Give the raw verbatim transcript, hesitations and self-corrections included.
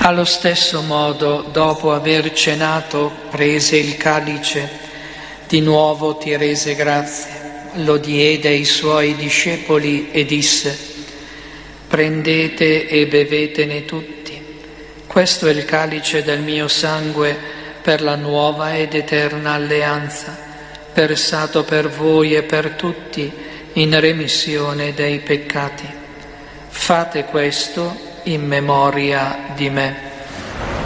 Allo stesso modo, dopo aver cenato, prese il calice, di nuovo ti rese grazie, lo diede ai suoi discepoli e disse: prendete e bevetene tutti, questo è il calice del mio sangue per la nuova ed eterna alleanza, versato per voi e per tutti in remissione dei peccati. Fate questo in memoria di me.